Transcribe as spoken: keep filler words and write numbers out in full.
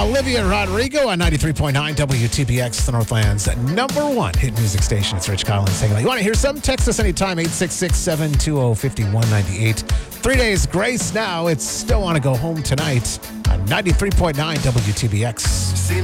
Olivia Rodrigo on ninety-three point nine W T B X, the Northland's number one hit music station. It's Rich Collins hanging out. You want to hear some? Text us anytime, eight six six, seven two zero, five one nine eight. Three days grace now. It's Still Want to Go Home Tonight on ninety-three point nine W T B X.